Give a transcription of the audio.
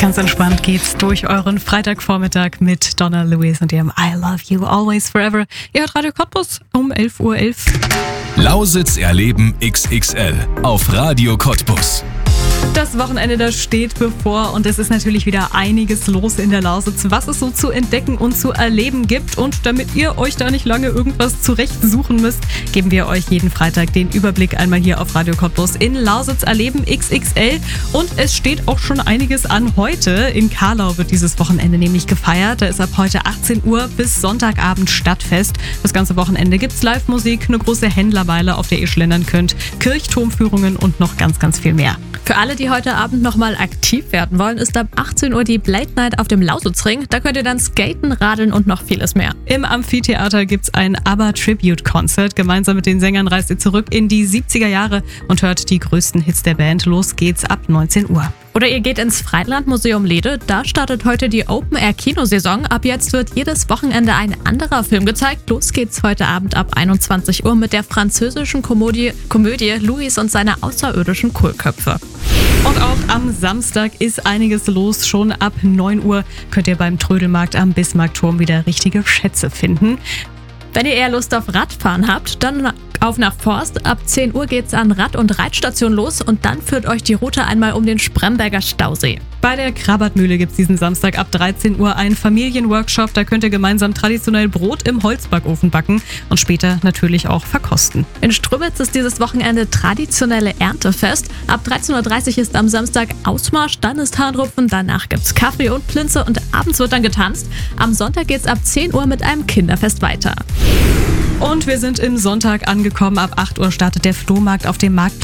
Ganz entspannt geht's durch euren Freitagvormittag mit Donna Lewis und ihrem I Love You Always Forever. Ihr hört Radio Cottbus um 11:11 Uhr. Lausitz erleben XXL auf Radio Cottbus. Das Wochenende, das steht bevor und es ist natürlich wieder einiges los in der Lausitz, was es so zu entdecken und zu erleben gibt. Und damit ihr euch da nicht lange irgendwas zurechtsuchen müsst, geben wir euch jeden Freitag den Überblick einmal hier auf Radio Cottbus in Lausitz erleben XXL. Und es steht auch schon einiges an heute. In Karlau wird dieses Wochenende nämlich gefeiert. Da ist ab heute 18 Uhr bis Sonntagabend Stadtfest. Das ganze Wochenende gibt's Live-Musik, eine große Händlermeile, auf der ihr schlendern könnt, Kirchturmführungen und noch ganz, ganz viel mehr. Für alle, die heute Abend nochmal aktiv werden wollen, ist ab 18 Uhr die Blade Night auf dem Lausitzring. Da könnt ihr dann skaten, radeln und noch vieles mehr. Im Amphitheater gibt's ein ABBA-Tribute-Concert. Gemeinsam mit den Sängern reist ihr zurück in die 70er Jahre und hört die größten Hits der Band. Los geht's ab 19 Uhr. Oder ihr geht ins Freilandmuseum Lede. Da startet heute die Open-Air-Kinosaison. Ab jetzt wird jedes Wochenende ein anderer Film gezeigt. Los geht's heute Abend ab 21 Uhr mit der französischen Komödie Louis und seine außerirdischen Kohlköpfe. Und auch am Samstag ist einiges los. Schon ab 9 Uhr könnt ihr beim Trödelmarkt am Bismarckturm wieder richtige Schätze finden. Wenn ihr eher Lust auf Radfahren habt, dann auf nach Forst. Ab 10 Uhr geht's an Rad- und Reitstation los und dann führt euch die Route einmal um den Spremberger Stausee. Bei der Krabatmühle gibt's diesen Samstag ab 13 Uhr einen Familienworkshop. Da könnt ihr gemeinsam traditionell Brot im Holzbackofen backen und später natürlich auch verkosten. In Strübitz ist dieses Wochenende traditionelle Erntefest. Ab 13.30 Uhr ist am Samstag Ausmarsch, dann ist Hahn-Rupfen, danach gibt's Kaffee und Plinze und abends wird dann getanzt. Am Sonntag geht's ab 10 Uhr mit einem Kinderfest weiter. Und wir sind im Sonntag angekommen. Ab 8 Uhr startet der Flohmarkt auf dem Markt